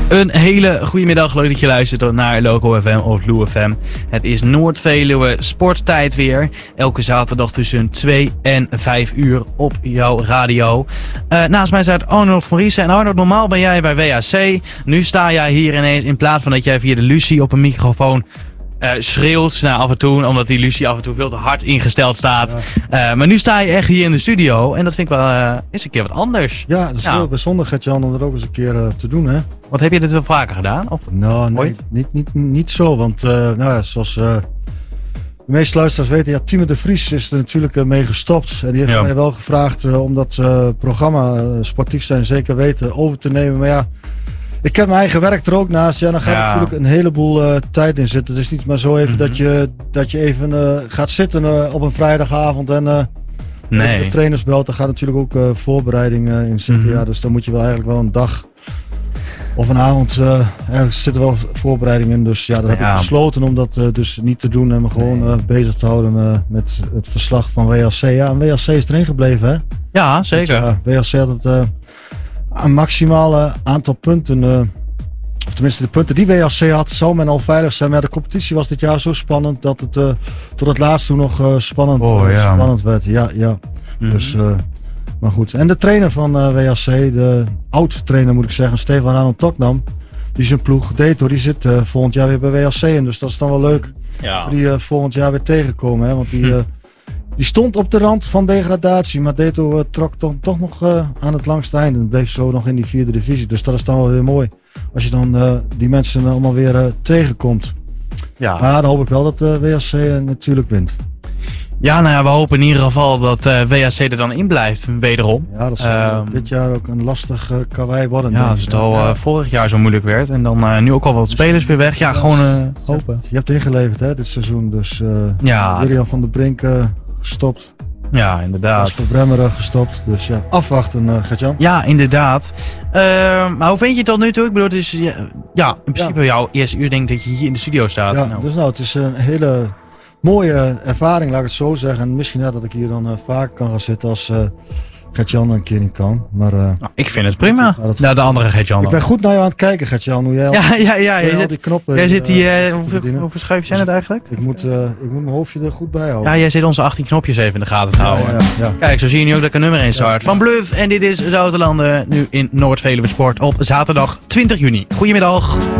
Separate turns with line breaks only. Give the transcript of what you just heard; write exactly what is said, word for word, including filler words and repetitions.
Een hele goede middag, leuk dat je luistert naar Local F M of Lou F M. Het is Noord-Veluwe sporttijd weer. Elke zaterdag tussen twee en vijf uur op jouw radio. Uh, naast mij staat Arnold van Riesen. En Arnold, normaal ben jij bij W H C. Nu sta jij hier ineens, in plaats van dat jij via de Lucie op een microfoon Uh, schreeuwt, nou, af en toe, omdat die Lucie af en toe veel te hard ingesteld staat. Ja. Uh, maar nu sta je echt hier in de studio en dat vind ik wel uh, eens een keer wat anders.
Ja, dat is ja. heel bijzonder, Gert-Jan, om dat ook eens een keer uh, te doen, hè?
Wat heb je dit wel vaker gedaan? Of
nou, nee, niet, niet, niet zo, want uh, nou ja, zoals uh, de meeste luisteraars weten, ja, Timo de Vries is er natuurlijk uh, mee gestopt. En die heeft ja. mij wel gevraagd uh, om dat uh, programma, uh, Sportief Zijn Zeker Weten, over te nemen. Maar ja, ik heb mijn eigen werk er ook naast. Ja, dan gaat ja. natuurlijk een heleboel uh, tijd in zitten. Het is niet maar zo even mm-hmm. dat, je, dat je even uh, gaat zitten uh, op een vrijdagavond en uh,
nee.
de trainers belt. Daar gaat natuurlijk ook uh, voorbereiding uh, in zitten. Mm-hmm. Ja, dus dan moet je wel eigenlijk wel een dag of een avond. Uh, er zitten wel voorbereidingen in. Dus ja, dat heb ja. ik besloten om dat uh, dus niet te doen. En me gewoon uh, bezig te houden uh, met het verslag van W H C. Ja, en W H C is erin gebleven, hè?
Ja, zeker.
Want, ja, W H C had het Uh, een maximale aantal punten, uh, of tenminste de punten die W H C had, zou men al veilig zijn. Maar de competitie was dit jaar zo spannend dat het uh, tot het laatst toe nog uh, spannend,
oh,
uh,
ja.
spannend werd. Ja, ja. Mm-hmm. Dus, uh, maar goed. En de trainer van uh, W H C, de oud-trainer moet ik zeggen, Stefan Arnold Toknam, die zijn ploeg Deto, die zit uh, volgend jaar weer bij W H C in. Dus dat is dan wel leuk
ja.
voor die uh, volgend jaar weer tegenkomen. Hè? Want die... Uh, Die stond op de rand van degradatie, maar Deto uh, trok toch, toch nog uh, aan het langste einde. En bleef zo nog in die vierde divisie. Dus dat is dan wel weer mooi. Als je dan uh, die mensen uh, allemaal weer uh, tegenkomt.
Ja.
Maar dan hoop ik wel dat uh, W H C uh, natuurlijk wint.
Ja, nou ja, we hopen in ieder geval dat uh, W H C er dan in blijft, wederom.
Ja, dat zal um, dit jaar ook een lastig uh, karwei worden.
Ja, als het al uh, vorig jaar zo moeilijk werd. En dan uh, nu ook al wat spelers weer weg. Ja, ja gewoon uh, hopen.
Je hebt ingeleverd, hè, dit seizoen. Dus uh,
ja.
Julian van der Brink uh, gestopt.
Ja, inderdaad.
Casper Bremmer gestopt. Dus ja, afwachten, uh, Gert-Jan.
Ja, inderdaad. Uh, maar hoe vind je het tot nu toe? Ik bedoel, het is ja, ja in principe ja. jouw eerste uur denk ik dat je hier in de studio staat.
Ja,
nou.
dus nou, het is een hele mooie ervaring, laat ik het zo zeggen. En misschien ja, dat ik hier dan uh, vaak kan gaan zitten als uh, Gert-Jan een keer niet kan. Maar, uh,
nou, ik vind het prima. Ja, naar de andere Gert-Jan.
Ik ben goed naar jou aan het kijken, Gert-Jan. Hoe jij al,
ja, ja, ja. Je
al
zit,
die knoppen.
Jij zit hier, uh,
uh,
hoeveel, hoeveel schuifjes zijn het eigenlijk?
Ik moet, uh, ik moet mijn hoofdje er goed bij houden.
Ja, jij zit onze achttien knopjes even in de gaten te houden.
Ja, ja, ja.
Kijk, zo zie je nu ook dat ik een nummer één start. Ja. Van Bluff en dit is Zoutelanden nu in Noord-Veluwe Sport op zaterdag twintig juni. Goedemiddag.